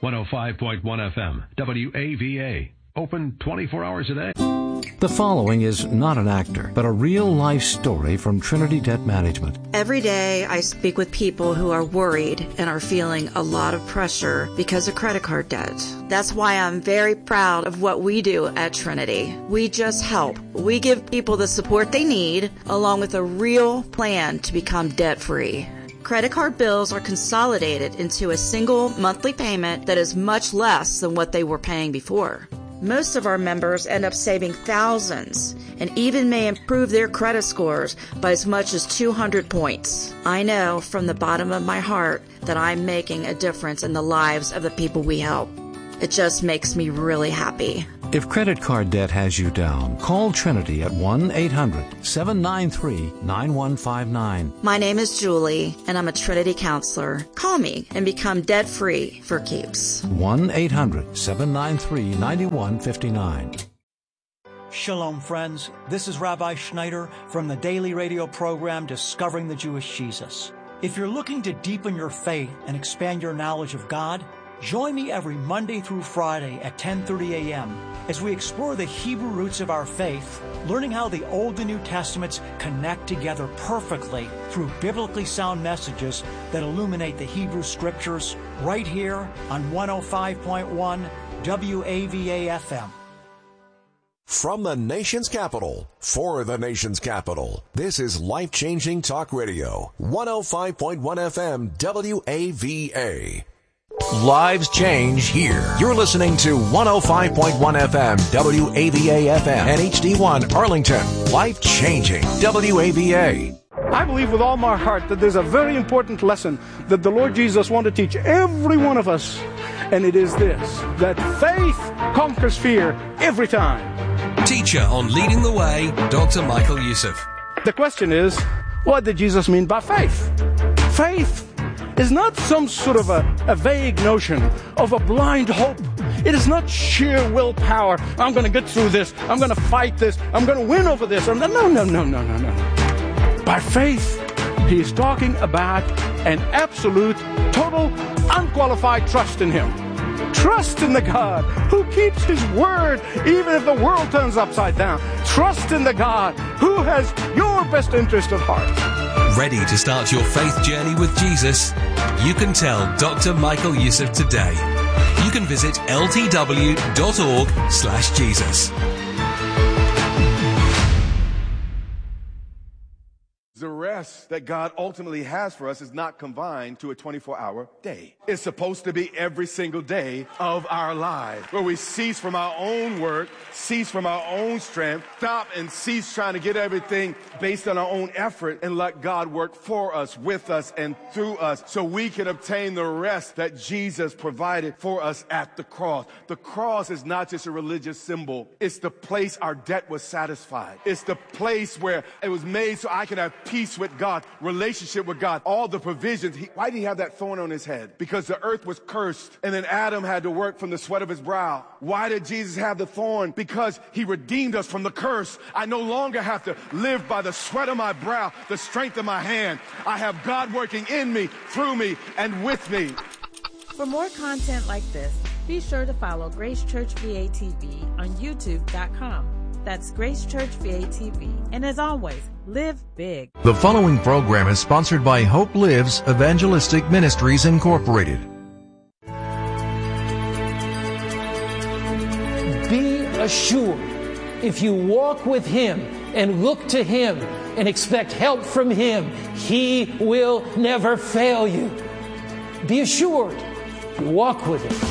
105.1 FM, WAVA. Open 24 hours a day. The following is not an actor, but a real-life story from Trinity Debt Management. Every day I speak with people who are worried and are feeling a lot of pressure because of credit card debt. That's why I'm very proud of what we do at Trinity. We just help. We give people the support they need, along with a real plan to become debt-free. Credit card bills are consolidated into a single monthly payment that is much less than what they were paying before. Most of our members end up saving thousands and even may improve their credit scores by as much as 200 points. I know from the bottom of my heart that I'm making a difference in the lives of the people we help. It just makes me really happy. If credit card debt has you down, call Trinity at 1-800-793-9159. My name is Julie, and I'm a Trinity counselor. Call me and become debt-free for keeps. 1-800-793-9159. Shalom, friends. This is Rabbi Schneider from the daily radio program Discovering the Jewish Jesus. If you're looking to deepen your faith and expand your knowledge of God, join me every Monday through Friday at 10:30 a.m. as we explore the Hebrew roots of our faith, learning how the Old and New Testaments connect together perfectly through biblically sound messages that illuminate the Hebrew Scriptures right here on 105.1 WAVA FM. From the nation's capital, for the nation's capital, this is Life-Changing Talk Radio, 105.1 FM WAVA. Lives change here. You're listening to 105.1 FM, WAVA FM, and HD1 Arlington. Life-changing WAVA. I believe with all my heart that there's a very important lesson that the Lord Jesus wants to teach every one of us, and it is this, that faith conquers fear every time. Teacher on Leading the Way, Dr. Michael Youssef. The question is, what did Jesus mean by faith? Faith is not some sort of a vague notion of a blind hope. It is not sheer willpower. I'm going to get through this. I'm going to fight this. I'm going to win over this. No. By faith, he is talking about an absolute, total, unqualified trust in him. Trust in the God who keeps his word even if the world turns upside down. Trust in the God who has your best interest at heart. Ready to start your faith journey with Jesus? You can tell Dr. Michael Youssef today. You can visit ltw.org/Jesus. The rest that God ultimately has for us is not confined to a 24-hour day. It's supposed to be every single day of our lives, where we cease from our own work, cease from our own strength, stop and cease trying to get everything based on our own effort, and let God work for us, with us, and through us, so we can obtain the rest that Jesus provided for us at the cross. The cross is not just a religious symbol. It's the place our debt was satisfied. It's the place where it was made so I can have peace with God, relationship with God, all the provisions. Why did he have that thorn on his head? Because the earth was cursed, and then Adam had to work from the sweat of his brow. Why did Jesus have the thorn? Because he redeemed us from the curse. I no longer have to live by the sweat of my brow, the strength of my hand. I have God working in me, through me, and with me. For more content like this, be sure to follow Grace Church VA TV on YouTube.com. That's Grace Church VA TV. And as always, live big. The following program is sponsored by Hope Lives Evangelistic Ministries, Incorporated. Be assured, if you walk with Him and look to Him and expect help from Him, He will never fail you. Be assured, you walk with Him.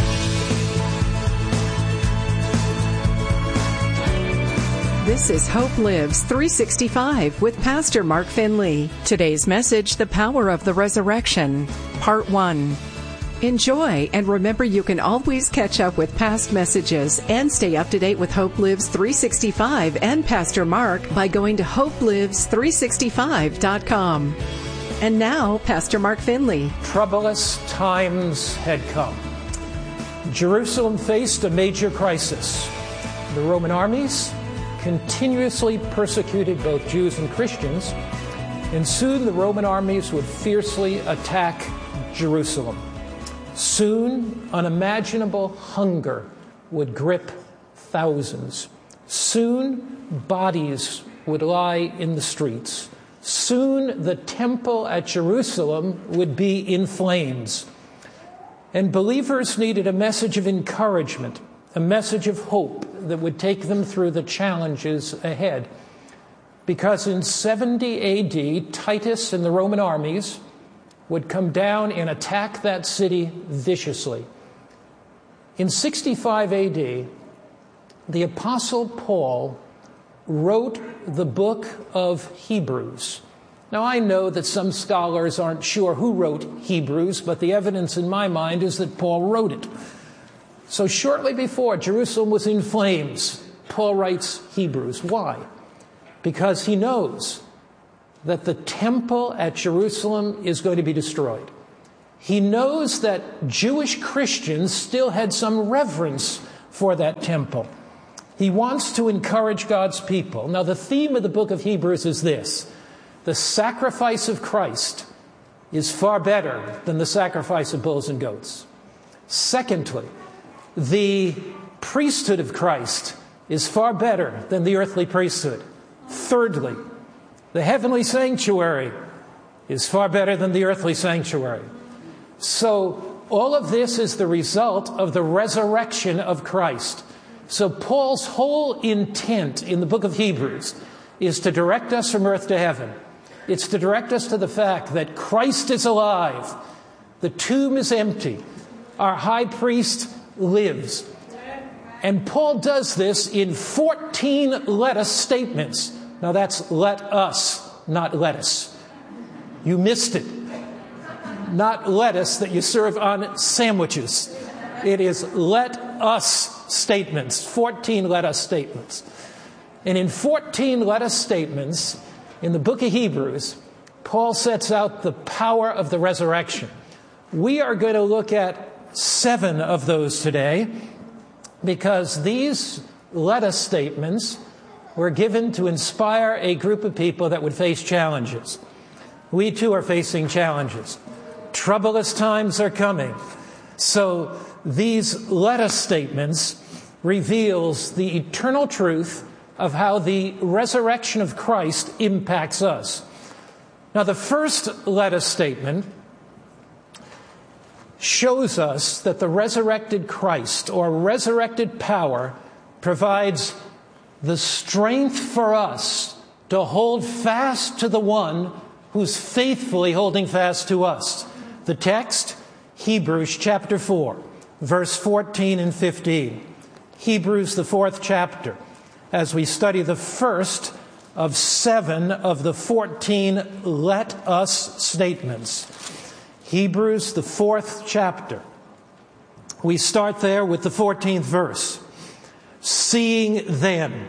This is Hope Lives 365 with Pastor Mark Finley. Today's message, The Power of the Resurrection, Part 1. Enjoy, and remember you can always catch up with past messages and stay up to date with Hope Lives 365 and Pastor Mark by going to hopelives365.com. And now, Pastor Mark Finley. Troublous times had come. Jerusalem faced a major crisis. The Roman armies continuously persecuted both Jews and Christians, and soon the Roman armies would fiercely attack Jerusalem. Soon, unimaginable hunger would grip thousands. Soon, bodies would lie in the streets. Soon, the temple at Jerusalem would be in flames. And believers needed a message of encouragement, a message of hope that would take them through the challenges ahead. Because in 70 AD, Titus and the Roman armies would come down and attack that city viciously. In 65 AD, the Apostle Paul wrote the book of Hebrews. Now, I know that some scholars aren't sure who wrote Hebrews, but the evidence in my mind is that Paul wrote it. So shortly before Jerusalem was in flames, Paul writes Hebrews. Why? Because he knows that the temple at Jerusalem is going to be destroyed. He knows that Jewish Christians still had some reverence for that temple. He wants to encourage God's people. Now, the theme of the book of Hebrews is this: the sacrifice of Christ is far better than the sacrifice of bulls and goats. Secondly, the priesthood of Christ is far better than the earthly priesthood. Thirdly, the heavenly sanctuary is far better than the earthly sanctuary. So all of this is the result of the resurrection of Christ. So Paul's whole intent in the book of Hebrews is to direct us from earth to heaven. It's to direct us to the fact that Christ is alive. The tomb is empty. Our high priest lives. And Paul does this in 14 let us statements. Now that's let us, not lettuce. You missed it. Not lettuce that you serve on sandwiches. It is let us statements, 14 let us statements. And in 14 let us statements, in the book of Hebrews, Paul sets out the power of the resurrection. We are going to look at 7 of those today, because these let us statements were given to inspire a group of people that would face challenges. We too are facing challenges. Troublous times are coming. So these let us statements reveals the eternal truth of how the resurrection of Christ impacts us. Now, the first let us statement shows us that the resurrected Christ, or resurrected power, provides the strength for us to hold fast to the one who's faithfully holding fast to us. The text, Hebrews chapter 4, verse 14 and 15. Hebrews, the 4th chapter, as we study the first of 7 of the 14 let us statements. Hebrews, the 4th chapter. We start there with the 14th verse. Seeing then.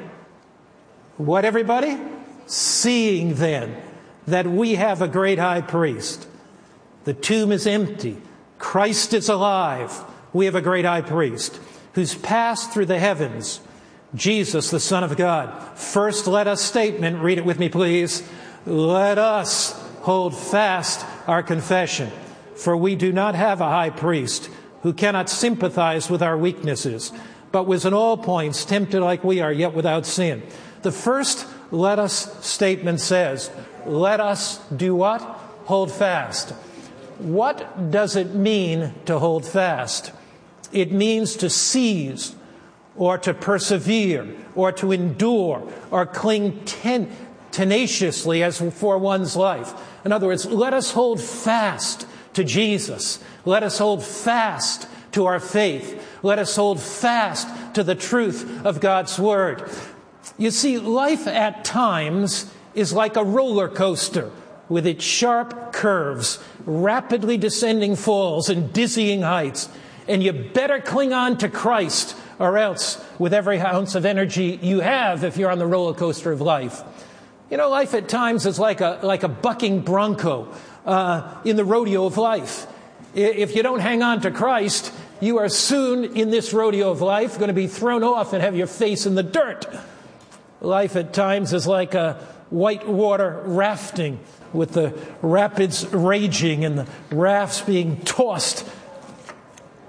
What, everybody? Seeing then that we have a great high priest. The tomb is empty. Christ is alive. We have a great high priest who's passed through the heavens, Jesus, the Son of God. First let us statement, read it with me please. Let us hold fast our confession, for we do not have a high priest who cannot sympathize with our weaknesses, but was in all points tempted like we are, yet without sin. The first let us statement says, let us do what? Hold fast. What does it mean to hold fast? It means to seize, or to persevere, or to endure, or cling tenaciously as for one's life. In other words, let us hold fast to Jesus. Let us hold fast to our faith. Let us hold fast to the truth of God's Word. You see, life at times is like a roller coaster with its sharp curves, rapidly descending falls, and dizzying heights. And you better cling on to Christ, or else with every ounce of energy you have if you're on the roller coaster of life. You know, life at times is like a bucking bronco in the rodeo of life. If you don't hang on to Christ, you are soon in this rodeo of life going to be thrown off and have your face in the dirt. Life at times is like a whitewater rafting with the rapids raging and the rafts being tossed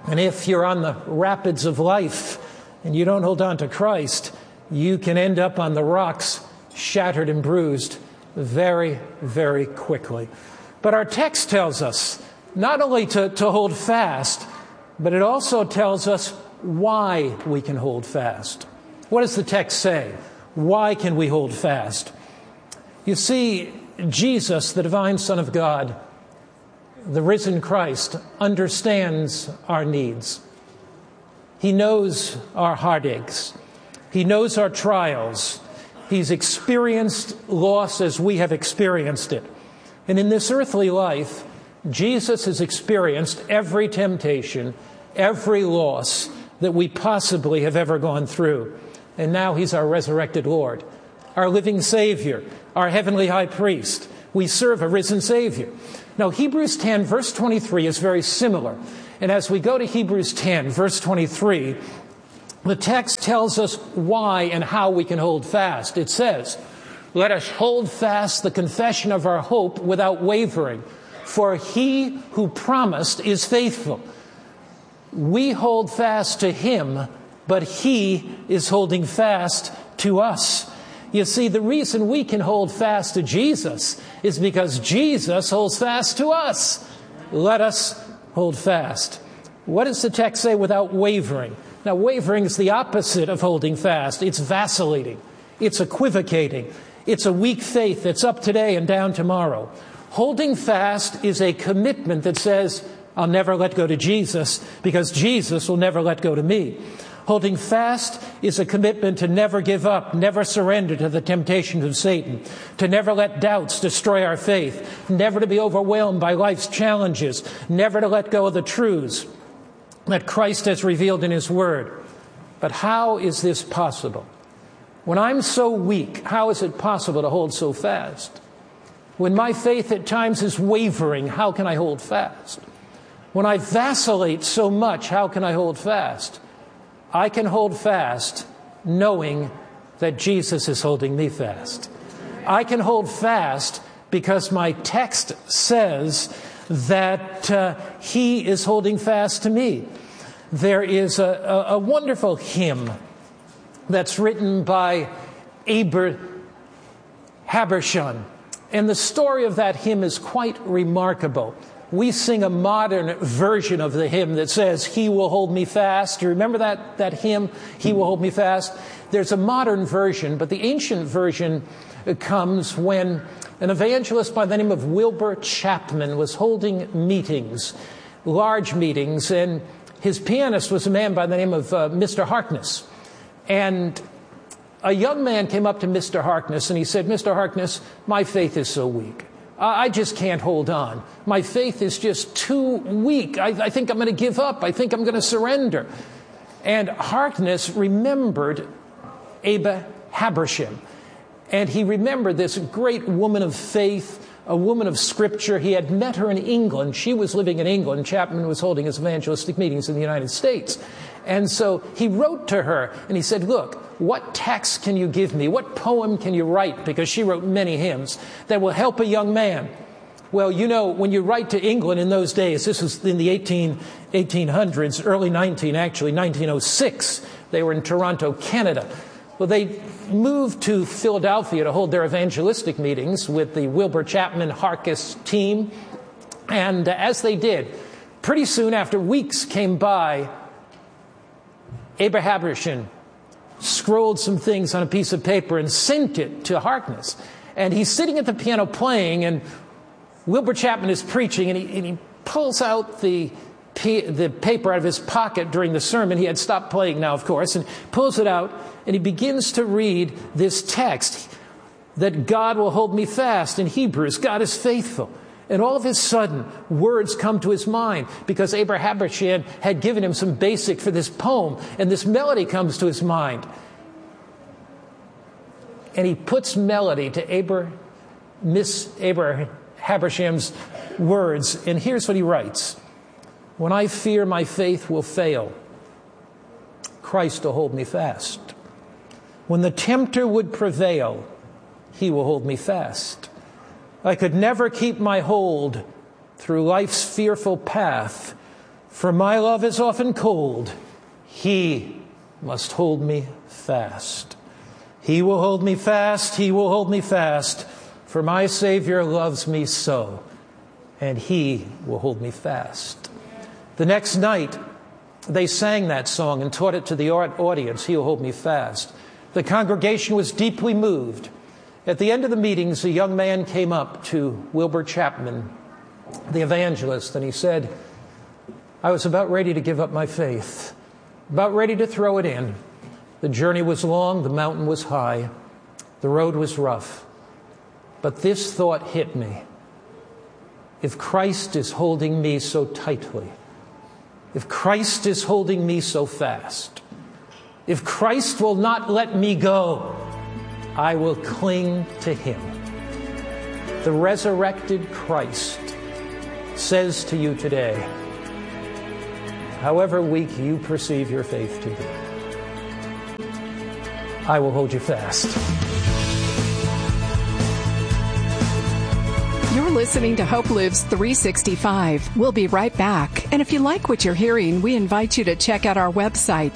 And if you're on the rapids of life and you don't hold on to Christ, you can end up on the rocks, shattered and bruised, very, very quickly. But our text tells us not only to hold fast, but it also tells us why we can hold fast. What does the text say? Why can we hold fast? You see, Jesus, the divine Son of God, the risen Christ, understands our needs. He knows our heartaches. He knows our trials. He's experienced loss as we have experienced it. And in this earthly life, Jesus has experienced every temptation, every loss that we possibly have ever gone through. And now he's our resurrected Lord, our living Savior, our heavenly high priest. We serve a risen Savior. Now, Hebrews 10, verse 23 is very similar. And as we go to Hebrews 10, verse 23, the text tells us why and how we can hold fast. It says, "Let us hold fast the confession of our hope without wavering, for he who promised is faithful." We hold fast to him, but he is holding fast to us. You see, the reason we can hold fast to Jesus is because Jesus holds fast to us. Let us hold fast. What does the text say? Without wavering. Now, wavering is the opposite of holding fast. It's vacillating. It's equivocating. It's a weak faith that's up today and down tomorrow. Holding fast is a commitment that says, I'll never let go to Jesus because Jesus will never let go to me. Holding fast is a commitment to never give up, never surrender to the temptations of Satan, to never let doubts destroy our faith, never to be overwhelmed by life's challenges, never to let go of the truths that Christ has revealed in his word. But how is this possible? When I'm so weak, how is it possible to hold so fast? When my faith at times is wavering, how can I hold fast? When I vacillate so much, how can I hold fast? I can hold fast knowing that Jesus is holding me fast. I can hold fast because my text says that he is holding fast to me. There is a wonderful hymn that's written by Aber Habershon. And the story of that hymn is quite remarkable. We sing a modern version of the hymn that says, "He will hold me fast." Do you remember that hymn, "He will hold me fast"? There's a modern version, but the ancient version comes when an evangelist by the name of Wilbur Chapman was holding meetings, large meetings, and his pianist was a man by the name of Mr. Harkness. And a young man came up to Mr. Harkness and he said, "Mr. Harkness, my faith is so weak. I just can't hold on. My faith is just too weak. I think I'm going to give up. I think I'm going to surrender." And Harkness remembered Abba Habershon. And he remembered this great woman of faith, a woman of Scripture. He had met her in England. She was living in England. Chapman was holding his evangelistic meetings in the United States. And so he wrote to her and he said, "Look, what text can you give me? What poem can you write?" Because she wrote many hymns that will help a young man. Well, you know, when you write to England in those days, this was in the 1800s, early 1906. They were in Toronto, Canada. Well, they moved to Philadelphia to hold their evangelistic meetings with the Wilbur Chapman Harkness team. And as they did, pretty soon after weeks came by, Aber Habershon scrolled some things on a piece of paper and sent it to Harkness. And he's sitting at the piano playing, and Wilbur Chapman is preaching, and he pulls out the paper out of his pocket during the sermon. He had stopped playing now, of course, and pulls it out, and he begins to read this text, that God will hold me fast. In Hebrews, God is faithful. And all of a sudden, words come to his mind because Aber Habershon had given him some basic for this poem, and this melody comes to his mind. And he puts melody to Aber Habershon's words, and here's what he writes. "When I fear my faith will fail, Christ will hold me fast. When the tempter would prevail, he will hold me fast. I could never keep my hold through life's fearful path, For my love is often cold. He must hold me fast. He will hold me fast. He will hold me fast. For my Savior loves me so. And He will hold me fast. The next night, they sang that song and taught it to the audience. He will hold me fast. The congregation was deeply moved. At the end of the meetings, a young man came up to Wilbur Chapman, the evangelist, and he said, I was about ready to give up my faith, about ready to throw it in. The journey was long, the mountain was high, the road was rough. But this thought hit me. If Christ is holding me so tightly, if Christ is holding me so fast, if Christ will not let me go, I will cling to Him. The resurrected Christ says to you today, however weak you perceive your faith to be, I will hold you fast. You're listening to Hope Lives 365. We'll be right back. And if you like what you're hearing, we invite you to check out our website,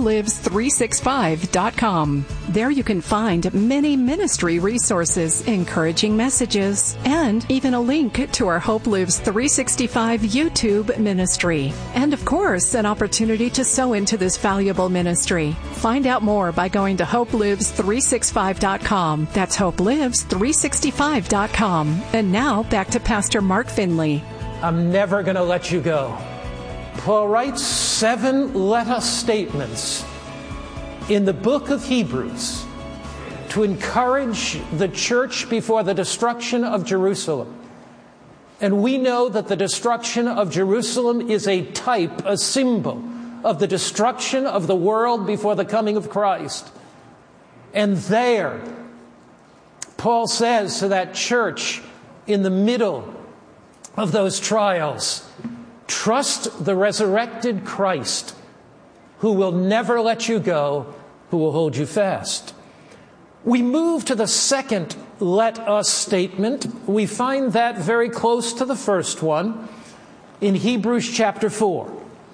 hopelives365.com. There you can find many ministry resources, encouraging messages, and even a link to our Hope Lives 365 YouTube ministry. And of course, an opportunity to sow into this valuable ministry. Find out more by going to hopelives365.com. That's hopelives365.com. And now back to Pastor Mark Finley. I'm never going to let you go. Paul writes 7 let-us statements in the book of Hebrews to encourage the church before the destruction of Jerusalem. And we know that the destruction of Jerusalem is a type, a symbol of the destruction of the world before the coming of Christ. And there, Paul says to that church in the middle of those trials, trust the resurrected Christ who will never let you go, who will hold you fast. We move to the second let us statement. We find that very close to the first one in Hebrews chapter 4.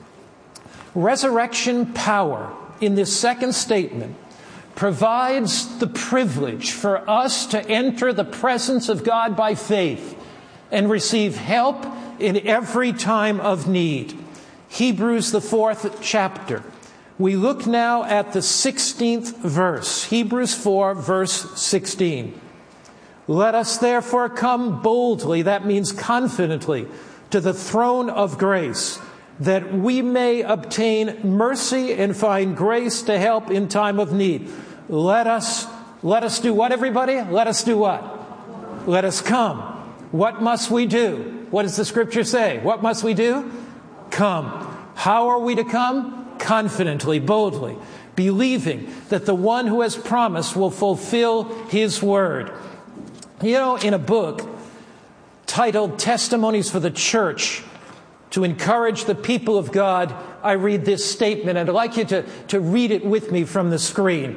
Resurrection power in this second statement provides the privilege for us to enter the presence of God by faith and receive help in every time of need. Hebrews, the 4th chapter. We look now at the 16th verse. Hebrews 4, verse 16. Let us therefore come boldly, that means confidently, to the throne of grace, that we may obtain mercy and find grace to help in time of need. Let us do what, everybody? Let us do what? Let us come. What must we do? What does the scripture say? What must we do? Come. How are we to come? Confidently, boldly, believing that the one who has promised will fulfill His word. You know, in a book titled Testimonies for the Church, to encourage the people of God, I read this statement, and I'd like you to read it with me from the screen.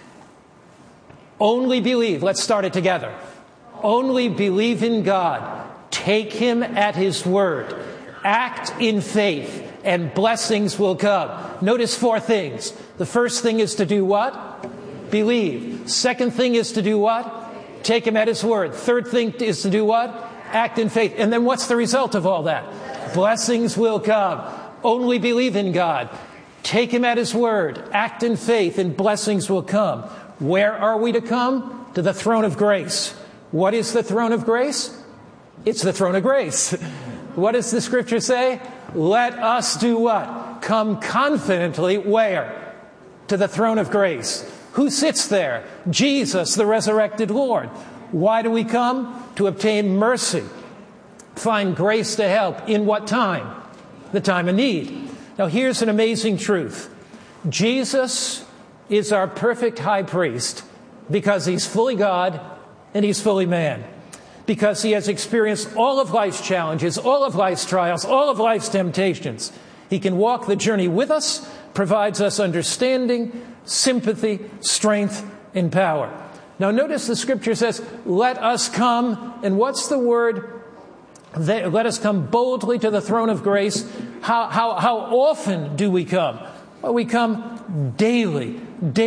Only believe. Let's start it together. Only believe in God. Take Him at His word. Act in faith, and blessings will come. Notice 4 things. The first thing is to do what? Believe. Second thing is to do what? Take Him at His word. Third thing is to do what? Act in faith. And then what's the result of all that? Blessings will come. Only believe in God. Take Him at His word. Act in faith, and blessings will come. Where are we to come? To the throne of grace. What is the throne of grace? It's the throne of grace. What does the scripture say? Let us do what? Come confidently where? To the throne of grace. Who sits there? Jesus, the resurrected Lord. Why do we come? To obtain mercy. Find grace to help. In what time? The time of need. Now here's an amazing truth. Jesus is our perfect high priest because He's fully God and He's fully man. Because He has experienced all of life's challenges, all of life's trials, all of life's temptations. He can walk the journey with us, provides us understanding, sympathy, strength, and power. Now notice the scripture says, let us come, and what's the word? Let us come boldly to the throne of grace, How often do we come? Well, we come daily.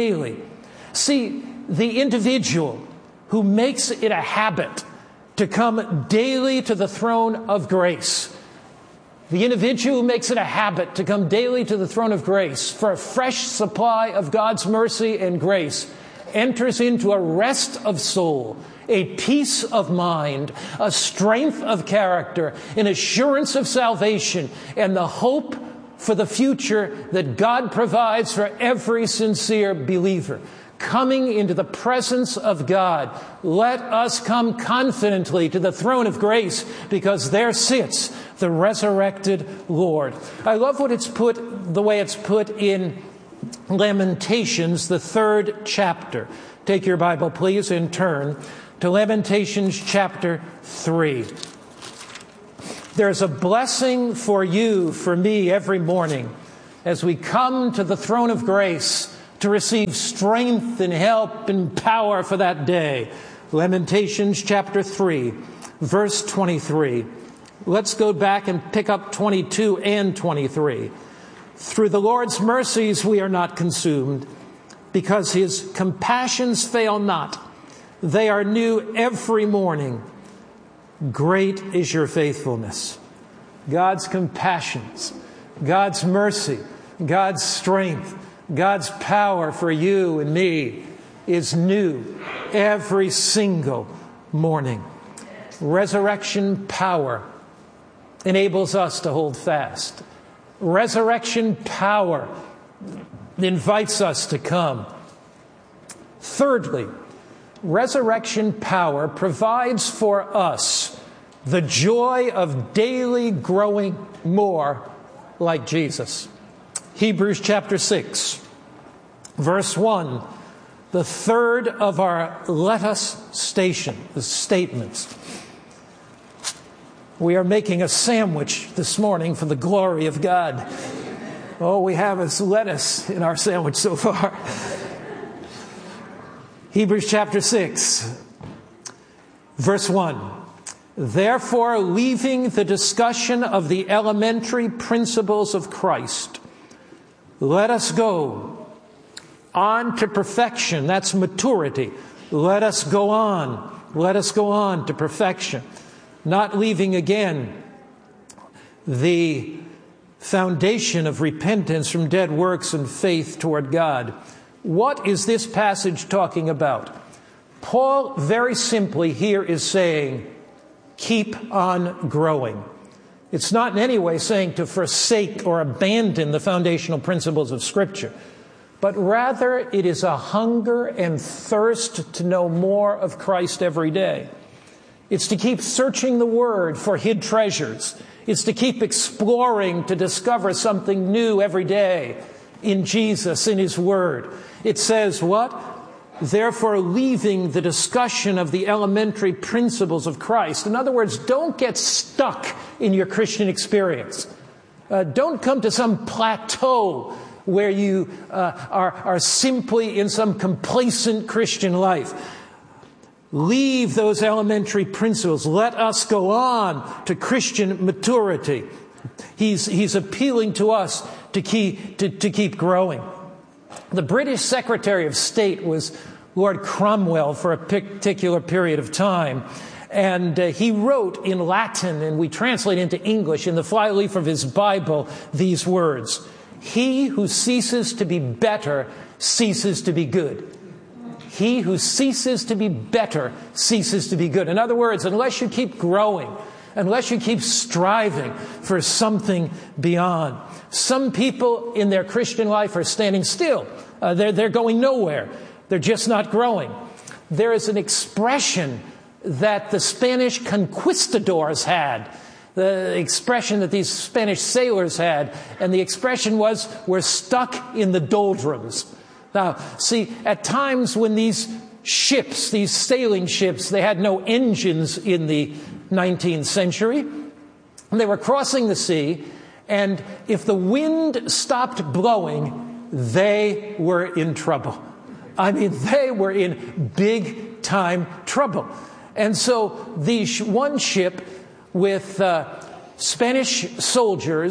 See, the individual who makes it a habit to come daily to the throne of grace, the individual who makes it a habit to come daily to the throne of grace for a fresh supply of God's mercy and grace, enters into a rest of soul, a peace of mind, a strength of character, an assurance of salvation, and the hope for the future that God provides for every sincere believer. Coming into the presence of God, let us come confidently to the throne of grace, because there sits the resurrected Lord. I love the way it's put in Lamentations, the 3rd chapter. Take your Bible, please, and turn to Lamentations chapter 3. There's a blessing for you, for me, every morning as we come to the throne of grace to receive strength and help and power for that day. Lamentations chapter 3, verse 23. Let's go back and pick up 22 and 23. Through the Lord's mercies we are not consumed, because his compassions fail not. They are new every morning. Great is your faithfulness. God's compassions, God's mercy, God's strength, God's power for you and me is new every single morning. Resurrection power enables us to hold fast. Resurrection power invites us to come. Thirdly, resurrection power provides for us the joy of daily growing more like Jesus. Hebrews chapter 6, verse 1, the third of our let us statements. We are making a sandwich this morning for the glory of God. All we have is lettuce in our sandwich so far. Hebrews chapter 6, verse 1. Therefore, leaving the discussion of the elementary principles of Christ, let us go on to perfection. That's maturity. Let us go on. Let us go on to perfection. Not leaving again the foundation of repentance from dead works and faith toward God. What is this passage talking about? Paul very simply here is saying, keep on growing. It's not in any way saying to forsake or abandon the foundational principles of Scripture, but rather it is a hunger and thirst to know more of Christ every day. It's to keep searching the Word for hid treasures. It's to keep exploring to discover something new every day in Jesus, in His Word. It says what? Therefore, leaving the discussion of the elementary principles of Christ. In other words, don't get stuck in your Christian experience. Don't come to some plateau where you are simply in some complacent Christian life. Leave those elementary principles. Let us go on to Christian maturity. He's appealing to us to keep growing. The British Secretary of State was Lord Cromwell for a particular period of time. And he wrote in Latin, and we translate into English in the flyleaf of his Bible these words: he who ceases to be better ceases to be good. He who ceases to be better ceases to be good. In other words, unless you keep growing, unless you keep striving for something beyond. Some people in their Christian life are standing still. They're going nowhere. They're just not growing. There is an expression that the Spanish conquistadors had, the expression that these Spanish sailors had, and the expression was, we're stuck in the doldrums. Now, see, at times when these ships, these sailing ships, they had no engines in the 19th century, and they were crossing the sea, and if the wind stopped blowing, they were in trouble. I mean, they were in big time trouble. And so one ship with Spanish soldiers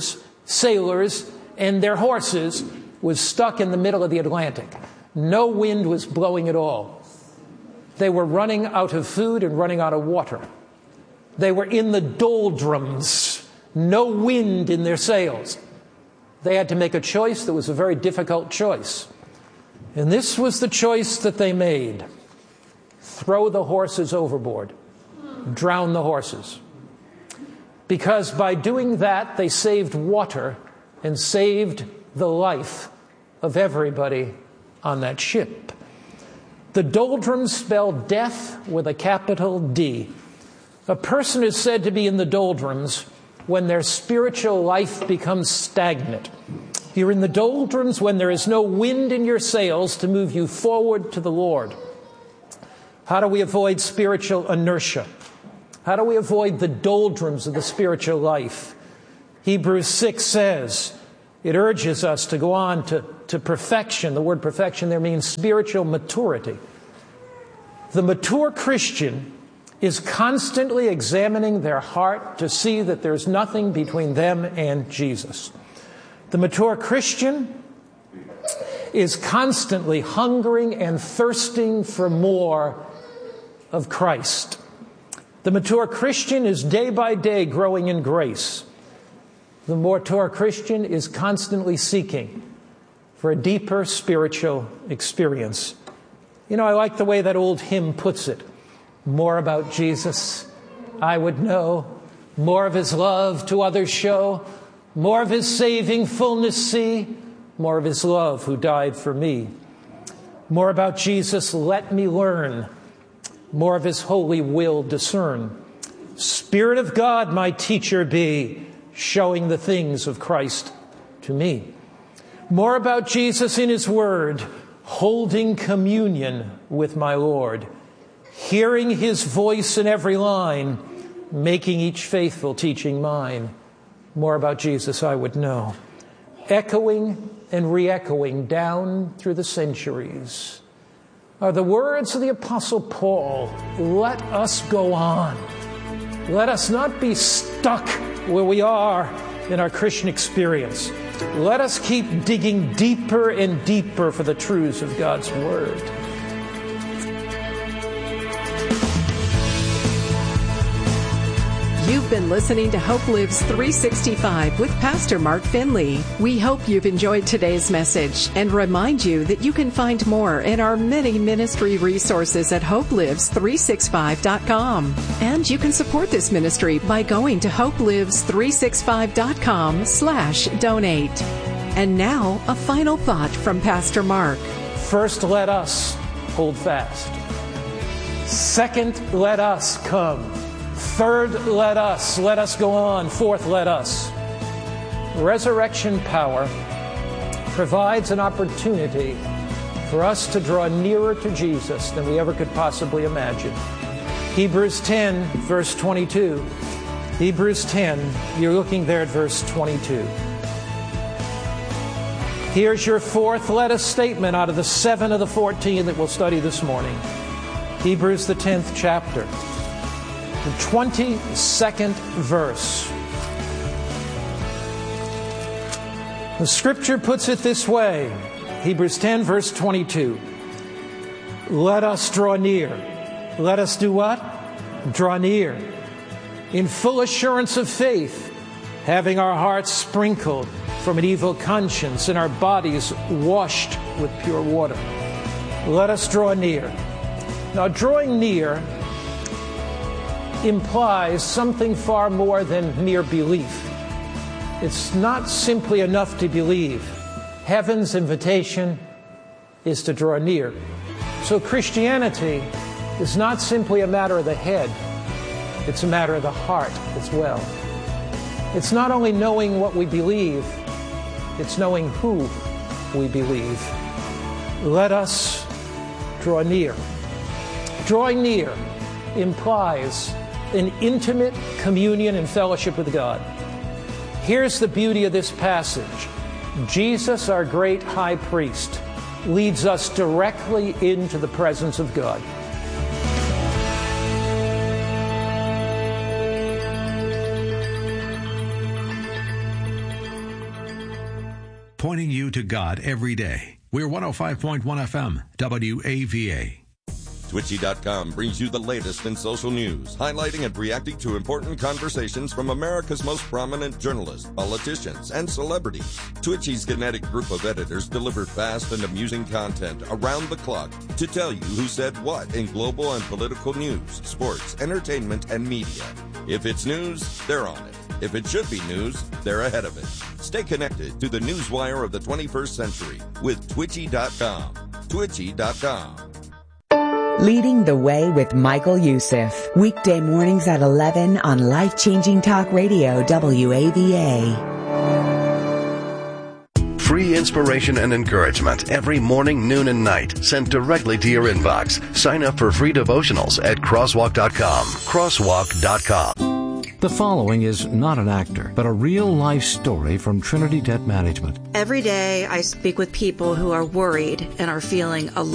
sailors and their horses was stuck in the middle of the Atlantic. No wind was blowing at all. They were running out of food and running out of water. They were in the doldrums. No wind in their sails. They had to make a choice that was a very difficult choice. And this was the choice that they made. Throw the horses overboard. Drown the horses. Because by doing that, they saved water and saved the life of everybody on that ship. The doldrums spell death with a capital D. A person is said to be in the doldrums when their spiritual life becomes stagnant. You're in the doldrums when there is no wind in your sails to move you forward to the Lord. How do we avoid spiritual inertia? How do we avoid the doldrums of the spiritual life? Hebrews 6 says, it urges us to go on to perfection. The word perfection there means spiritual maturity. The mature Christian is constantly examining their heart to see that there's nothing between them and Jesus. The mature Christian is constantly hungering and thirsting for more of Christ. The mature Christian is day by day growing in grace. The mature Christian is constantly seeking for a deeper spiritual experience. You know, I like the way that old hymn puts it. More about Jesus I would know, more of his love to others show, more of his saving fullness see, more of his love who died for me. More about Jesus let me learn, more of his holy will discern. Spirit of God my teacher be, showing the things of Christ to me. More about Jesus in his word, holding communion with my Lord. Hearing his voice in every line, making each faithful teaching mine. More about Jesus I would know. Echoing and re-echoing down through the centuries are the words of the Apostle Paul. Let us go on. Let us not be stuck where we are in our Christian experience. Let us keep digging deeper and deeper for the truths of God's Word. You've been listening to Hope Lives 365 with Pastor Mark Finley. We hope you've enjoyed today's message and remind you that you can find more in our many ministry resources at hopelives365.com. And you can support this ministry by going to hopelives365.com/donate. And now, a final thought from Pastor Mark. First, let us hold fast. Second, let us come. Third, let us go on. Fourth, let us. Resurrection power provides an opportunity for us to draw nearer to Jesus than we ever could possibly imagine. Hebrews 10, verse 22. Hebrews 10, you're looking there at verse 22. Here's your fourth let us statement out of the 7 of the 14 that we'll study this morning. Hebrews, the 10th chapter. The 22nd verse. The scripture puts it this way. Hebrews 10, verse 22. Let us draw near. Let us do what? Draw near. In full assurance of faith, having our hearts sprinkled from an evil conscience and our bodies washed with pure water. Let us draw near. Now, drawing near implies something far more than mere belief. It's not simply enough to believe. Heaven's invitation is to draw near. So Christianity is not simply a matter of the head. It's a matter of the heart as well. It's not only knowing what we believe, it's knowing who we believe. Let us draw near. Drawing near implies an intimate communion and fellowship with God. Here's the beauty of this passage. Jesus, our great high priest, leads us directly into the presence of God. pointing you to God every day. We're 105.1 FM, WAVA. Twitchy.com brings you the latest in social news, highlighting and reacting to important conversations from America's most prominent journalists, politicians, and celebrities. Twitchy's kinetic group of editors deliver fast and amusing content around the clock to tell you who said what in global and political news, sports, entertainment, and media. If it's news, they're on it. If it should be news, they're ahead of it. Stay connected to the newswire of the 21st century with Twitchy.com. Twitchy.com. Leading the Way with Michael Youssef. Weekday mornings at 11 on Life-Changing Talk Radio, WAVA. Free inspiration and encouragement every morning, noon, and night. Sent directly to your inbox. Sign up for free devotionals at crosswalk.com. Crosswalk.com. The following is not an actor, but a real-life story from Trinity Debt Management. Every day I speak with people who are worried and are feeling a